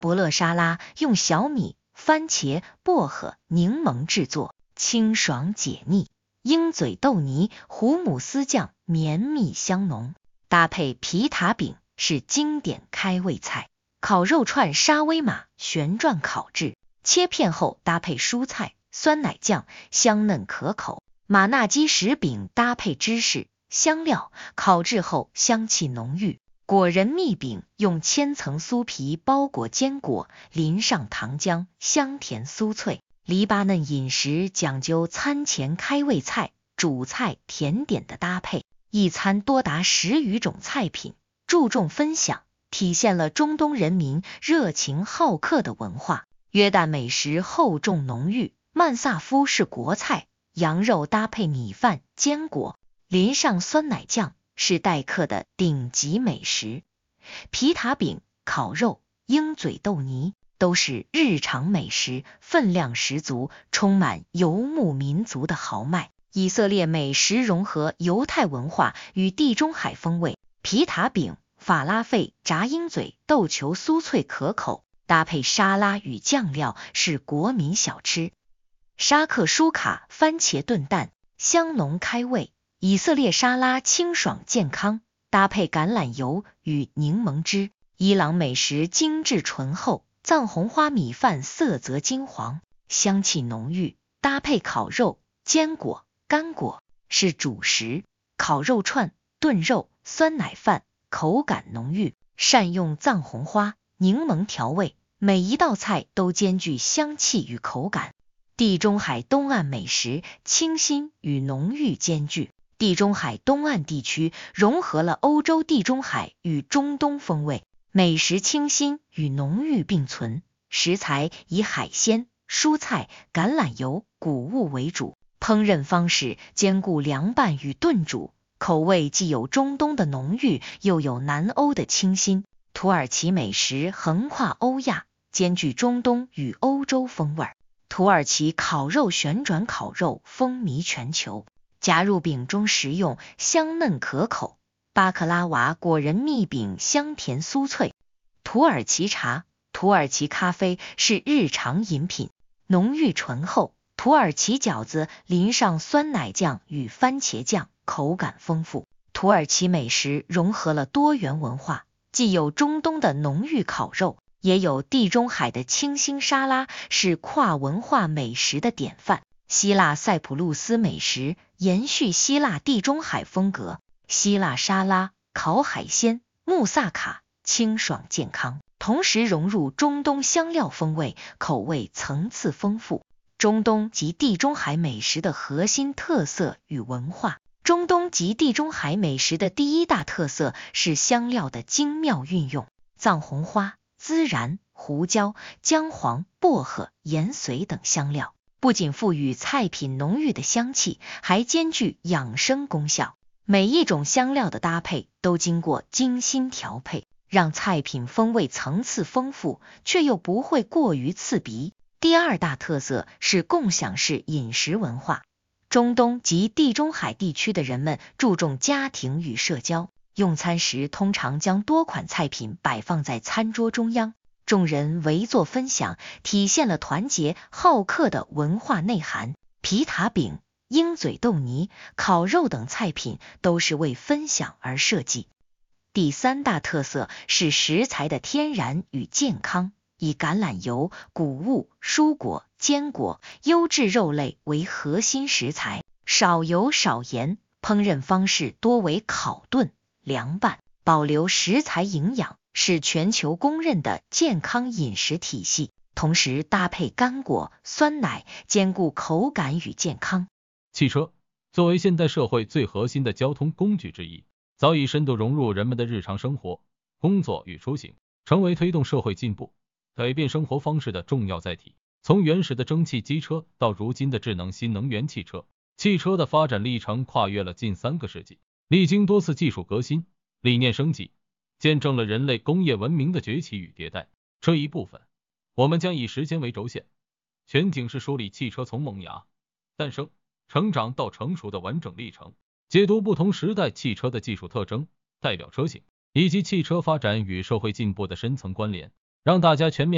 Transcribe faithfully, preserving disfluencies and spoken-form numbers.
伯乐沙拉用小米、番茄、薄荷、柠檬制作，清爽解腻。鹰嘴豆泥、胡姆丝酱绵密香浓，搭配皮塔饼是经典开胃菜。烤肉串沙威玛旋转烤制，切片后搭配蔬菜、酸奶酱，香嫩可口。马纳鸡石饼搭配芝士、香料，烤制后香气浓郁。果仁蜜饼用千层酥皮包裹坚果，淋上糖浆，香甜酥脆。黎巴嫩饮食讲究餐前开胃菜、主菜、甜点的搭配，一餐多达十余种菜品，注重分享，体现了中东人民热情好客的文化。约旦美食厚重浓郁，曼萨夫是国菜，羊肉搭配米饭、坚果，淋上酸奶酱，是待客的顶级美食。皮塔饼、烤肉、鹰嘴豆泥都是日常美食，分量十足，充满游牧民族的豪迈。以色列美食融合犹太文化与地中海风味，皮塔饼、法拉费、炸鹰嘴豆球酥脆可口，搭配沙拉与酱料是国民小吃。沙克舒卡番茄炖蛋香浓开胃，以色列沙拉清爽健康，搭配橄榄油与柠檬汁。伊朗美食精致醇厚，藏红花米饭色泽金黄，香气浓郁，搭配烤肉、坚果、干果是主食。烤肉串、炖肉、酸奶饭口感浓郁，善用藏红花、柠檬调味，每一道菜都兼具香气与口感。地中海东岸美食清新与浓郁兼具。地中海东岸地区融合了欧洲地中海与中东风味，美食清新与浓郁并存，食材以海鲜、蔬菜、橄榄油、谷物为主，烹饪方式兼顾凉拌与炖煮，口味既有中东的浓郁，又有南欧的清新。土耳其美食横跨欧亚，兼具中东与欧洲风味。土耳其烤肉旋转烤肉风靡全球，夹入饼中食用，香嫩可口。巴克拉瓦果仁蜜饼香甜酥脆。土耳其茶、土耳其咖啡是日常饮品，浓郁醇厚。土耳其饺子淋上酸奶酱与番茄酱，口感丰富。土耳其美食融合了多元文化，既有中东的浓郁烤肉，也有地中海的清新沙拉，是跨文化美食的典范。希腊塞浦路斯美食延续希腊地中海风格，希腊沙拉、烤海鲜、穆萨卡清爽健康，同时融入中东香料风味，口味层次丰富。中东及地中海美食的核心特色与文化。中东及地中海美食的第一大特色是香料的精妙运用，藏红花、孜然、胡椒、姜黄、薄荷、盐髓等香料，不仅赋予菜品浓郁的香气，还兼具养生功效。每一种香料的搭配都经过精心调配，让菜品风味层次丰富，却又不会过于刺鼻。第二大特色是共享式饮食文化。中东及地中海地区的人们注重家庭与社交，用餐时通常将多款菜品摆放在餐桌中央，众人围坐分享，体现了团结好客的文化内涵。皮塔饼、鹰嘴豆泥、烤肉等菜品都是为分享而设计。第三大特色是食材的天然与健康，以橄榄油、谷物、蔬果、坚果、优质肉类为核心食材，少油少盐，烹饪方式多为烤炖、凉拌，保留食材营养，是全球公认的健康饮食体系，同时搭配干果、酸奶，兼顾口感与健康。 汽车作为现代社会最核心的交通工具之一，早已深度融入人们的日常生活、工作与出行，成为推动社会进步、改变生活方式的重要载体。从原始的蒸汽机车到如今的智能新能源汽车，汽车的发展历程跨越了近三个世纪，历经多次技术革新、理念升级，见证了人类工业文明的崛起与迭代。这一部分，我们将以时间为轴线，全景式梳理汽车从萌芽、诞生、成长到成熟的完整历程，解读不同时代汽车的技术特征、代表车型，以及汽车发展与社会进步的深层关联，让大家全面